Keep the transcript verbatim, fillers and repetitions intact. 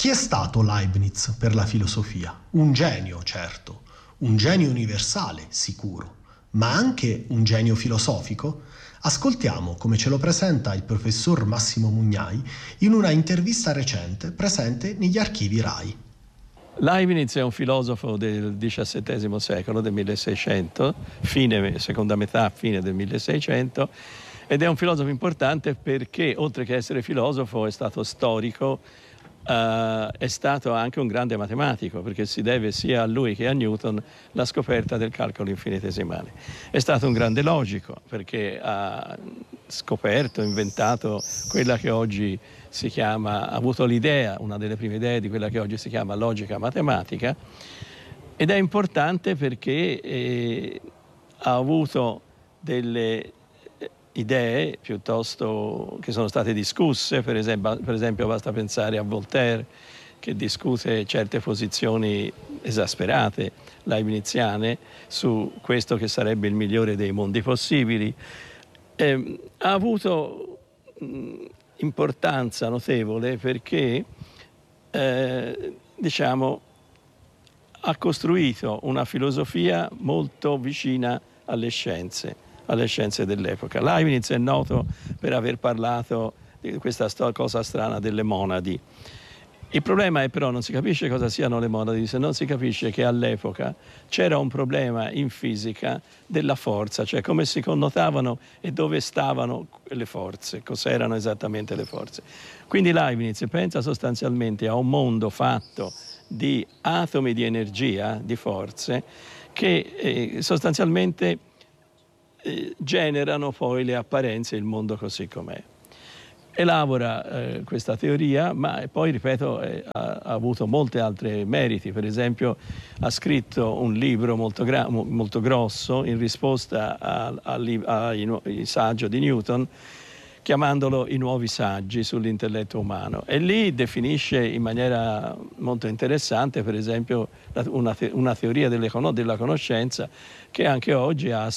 Chi è stato Leibniz per la filosofia? Un genio, certo, un genio universale, sicuro, ma anche un genio filosofico? Ascoltiamo come ce lo presenta il professor Massimo Mugnai in una intervista recente presente negli archivi RAI. Leibniz è un filosofo del diciassettesimo secolo, del milleseicento, fine, seconda metà, fine del milleseicento, ed è un filosofo importante perché, oltre che essere filosofo, è stato storico, Uh, è stato anche un grande matematico, perché si deve sia a lui che a Newton la scoperta del calcolo infinitesimale. È stato un grande logico, perché ha scoperto, inventato quella che oggi si chiama, ha avuto l'idea, una delle prime idee di quella che oggi si chiama logica matematica, ed è importante perché eh, ha avuto delle idee piuttosto che sono state discusse, per esempio, per esempio basta pensare a Voltaire, che discute certe posizioni esasperate leibniziane su questo che sarebbe il migliore dei mondi possibili. Eh, ha avuto mh, importanza notevole perché eh, diciamo ha costruito una filosofia molto vicina alle scienze. alle scienze dell'epoca. Leibniz è noto per aver parlato di questa cosa strana delle monadi. Il problema è però non si capisce cosa siano le monadi se non si capisce che all'epoca c'era un problema in fisica della forza, cioè come si connotavano e dove stavano le forze, cos'erano esattamente le forze. Quindi Leibniz pensa sostanzialmente a un mondo fatto di atomi di energia, di forze, che eh, sostanzialmente generano poi le apparenze, il mondo così com'è. Elabora eh, questa teoria, ma poi, ripeto, eh, ha, ha avuto molti altri meriti. Per esempio, ha scritto un libro molto, gra- molto grosso in risposta al saggio di Newton, chiamandolo I nuovi saggi sull'intelletto umano. E lì definisce in maniera molto interessante, per esempio, una, te- una teoria delle con- della conoscenza che anche oggi ha